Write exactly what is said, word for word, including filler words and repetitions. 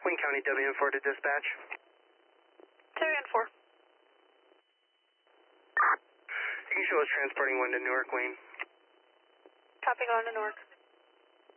Wayne County W N four to dispatch. W N four. You can show us transporting one to Newark, Wayne. Copy, going to Newark.